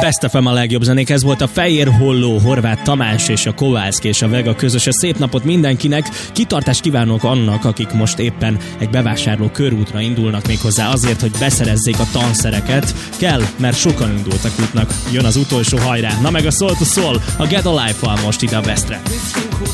Best FM a legjobb zenék, ez volt a Fehér Holló, Horváth Tamás és a Kovászki és a Vega közös. Szép napot mindenkinek, kitartást kívánok annak, akik most éppen egy bevásárló körútra indulnak, méghozzá azért, hogy beszerezzék a tanszereket. Kell, mert sokan indultak útnak. Jön az utolsó, hajrá! Na meg a Soul to Soul, a Get a Life-val most ide a Bestre.